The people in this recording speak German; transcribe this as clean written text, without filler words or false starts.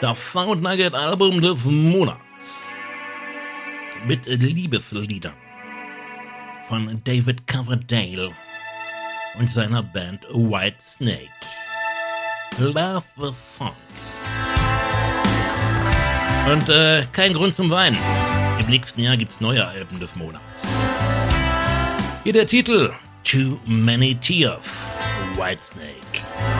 Das Soundnugget-Album des Monats mit Liebesliedern von David Coverdale und seiner Band Whitesnake. Love the Songs. Und kein Grund zum Weinen. Im nächsten Jahr gibt's neue Alben des Monats. Hier der Titel Too Many Tears, Whitesnake.